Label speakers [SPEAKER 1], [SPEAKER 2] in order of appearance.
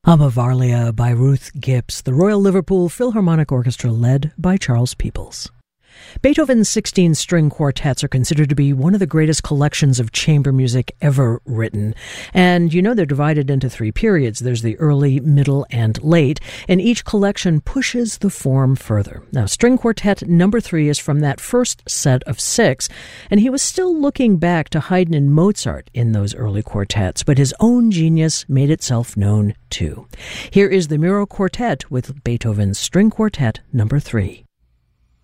[SPEAKER 1] Amavalia by Ruth Gibbs, the Royal Liverpool Philharmonic Orchestra led by Charles Peoples. Beethoven's 16 string quartets are considered to be one of the greatest collections of chamber music ever written. And you know they're divided into three periods. There's the early, middle, and late, and each collection pushes the form further. Now, string quartet number 3 is from that first set of 6, and he was still looking back to Haydn and Mozart in those early quartets, but his own genius made itself known too. Here is the Miro Quartet with Beethoven's string quartet number 3.